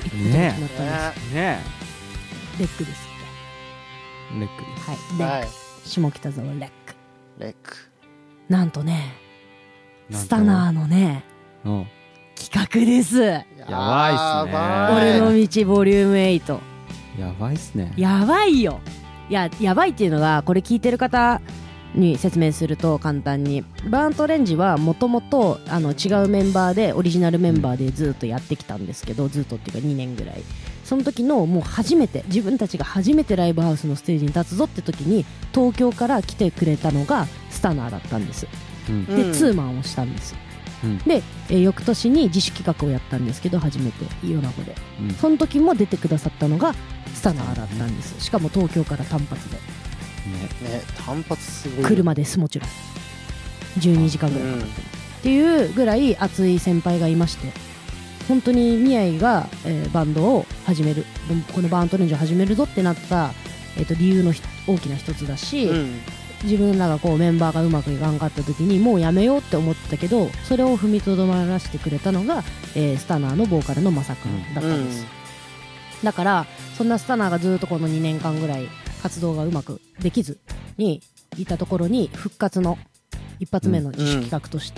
ことが決まったんですねレックですレックです。 はい、 はい、 下北沢レック。 レック。 なんとね、スタナーのね、 うん企画です。 やばいっすね。 俺の道ボリューム8。 やばいっすね。 やばいよ。やばいっていうのが、これ聞いてる方に説明すると簡単に、バーントレンジはもともと違うメンバーでオリジナルメンバーでずっとやってきたんですけど、ずっとっていうか2年ぐらい、その時のもう初めて、自分たちが初めてライブハウスのステージに立つぞって時に東京から来てくれたのがスタナーだったんです、でツーマンをしたんです、で、翌年に自主企画をやったんですけど、初めて米子で、その時も出てくださったのがスタナーだったんです、しかも東京から単発でね、単発すごい。 車です、もちろん12時間ぐらいかかってるっていうぐらい熱い先輩がいまして、本当に宮井が、バンドを始める、このバーントレンジを始めるぞってなった、理由の大きな一つだし、自分らがこうメンバーがうまくいかんかった時にもうやめようって思ってたけど、それを踏みとどまらせてくれたのが、スタナーのボーカルのまさくんだったんです、だからそんなスタナーがずっとこの2年間ぐらい活動がうまくできずにいたところに、復活の一発目の自主企画として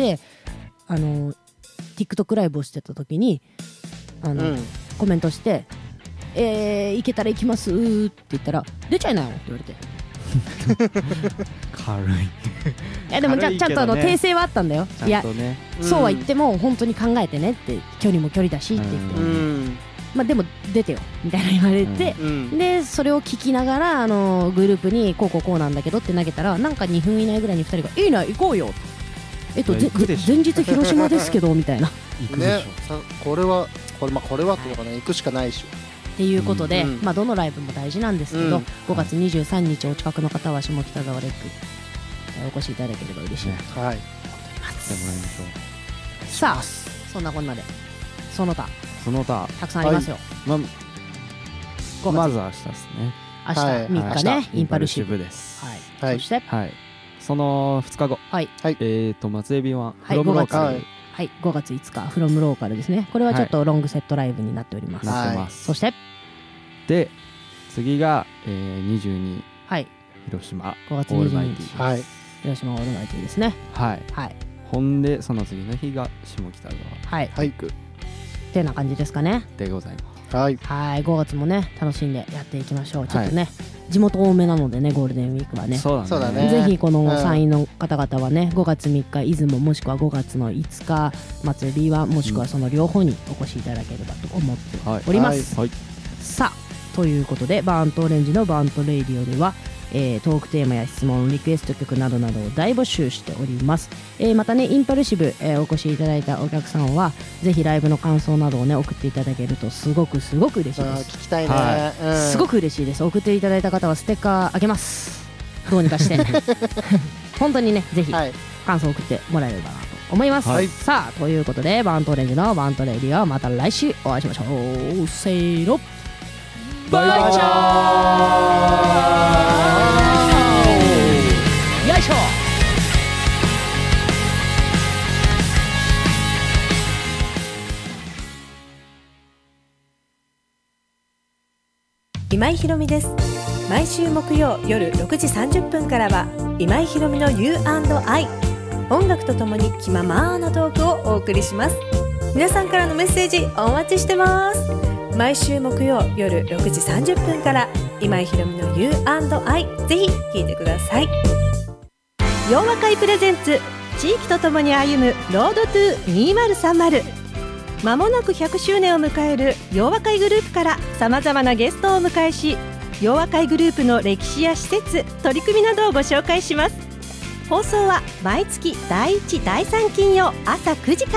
、TikTok ライブをしてた時にコメントして行けたら行きますって言ったら、出ちゃいなよって言われて軽いいやでもちゃんと訂正はあったんだよ、いや、そうは言っても本当に考えてねって、距離も距離だしって言って、まあ、でも出てよみたいな言われて、でそれを聞きながらグループにこうなんだけどって投げたら、なんか2分以内ぐらいに2人がいいな行こうよ、前日広島ですけどみたいなね、これはっていうのかな、行くしかないでしょっていうことで、まあ、どのライブも大事なんですけど、5月23日お近くの方は下北沢レックお越しいただければ嬉しいなと思います、さあそんなこんなでその他たくさんありますよ、 まずは明日ですね。 明日3日ね、インパルシブです。 そして、 その2日後、松江便はフロムローカル、 5月5日フロムローカルですね。これはちょっとロングセットライブになっております。そしてで次が22、広島 5月22日、広島オールマイティですね。 ほんでその次の日が下北沢行くってな感じですかね。 でございます。 5月もね楽しんでやっていきましょう。ちょっとね、地元多めなのでね、ゴールデンウィークはね。 そうだね。 ぜひこの山陰の方々はね、5月3日出雲、もしくは5月の5日松江 B1、もしくはその両方にお越しいただければと思っております。さあということで、バーントオレンジのバーントレイディオではトークテーマや質問、リクエスト曲などなどを大募集しております。またね、インパルシブ、お越しいただいたお客さんはぜひライブの感想などをね送っていただけるとすごく嬉しいです。 聞きたいね、 すごく嬉しいです。送っていただいた方はステッカーあげます、どうにかして本当にね、ぜひ感想を送ってもらえればなと思います。さあということで、バーントオレンジのバーントレイディオはまた来週お会いしましょう。せーの、バイバイチャー、よいしょ。 今井ひろみです。毎週木曜夜6時30分からは今井ひろみの U&I、 音楽とともに気ままなトークをお送りします。皆さんからのメッセージお待ちしてます。毎週木曜夜6時30分から今井ひろみの U&I、 ぜひ聴いてください。洋和会プレゼンツ、地域とともに歩むロードトゥ2030。まもなく100周年を迎える洋和会グループからさまざまなゲストをお迎えし、洋和会グループの歴史や施設、取り組みなどをご紹介します。放送は毎月第1、第3金曜朝9時から。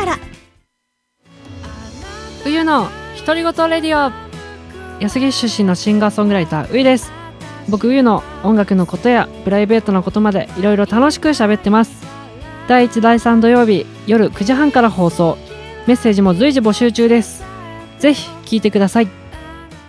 冬の独り言レディオ、安来出身のシンガーソングライターういです。僕冬の音楽のことやプライベートなことまでいろいろ楽しく喋ってます。第1、第3土曜日夜9時半から放送。メッセージも随時募集中です。ぜひ聞いてください。